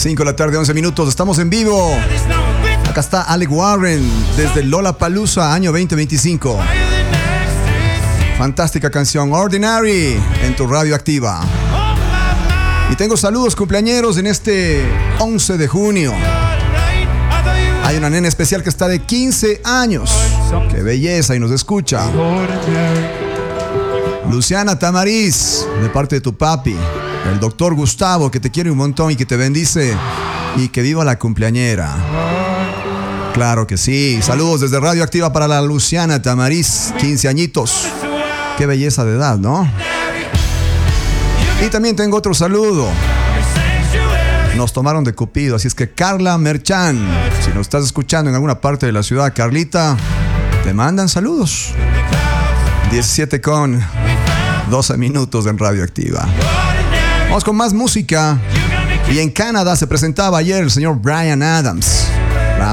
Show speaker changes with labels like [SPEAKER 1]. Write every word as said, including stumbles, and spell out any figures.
[SPEAKER 1] cinco de la tarde, once minutos. Estamos en vivo. Acá está Alec Warren desde Lollapalooza, año veinte veinticinco. Fantástica canción, Ordinary, en tu radio activa. Y tengo saludos cumpleañeros en este once de junio. Hay una nena especial que está de quince años. ¡Qué belleza! Y nos escucha. Luciana Tamariz, de parte de tu papi. El doctor Gustavo, que te quiere un montón y que te bendice. Y que viva la cumpleañera. Claro que sí. Saludos desde Radio Activa para la Luciana Tamariz, quince añitos. Qué belleza de edad, ¿no? Y también tengo otro saludo. Nos tomaron de Cupido, así es que Carla Merchan, si nos estás escuchando en alguna parte de la ciudad, Carlita, te mandan saludos. diecisiete con doce minutos en Radio Activa. Vamos con más música. Y en Canadá se presentaba ayer el señor Bryan Adams.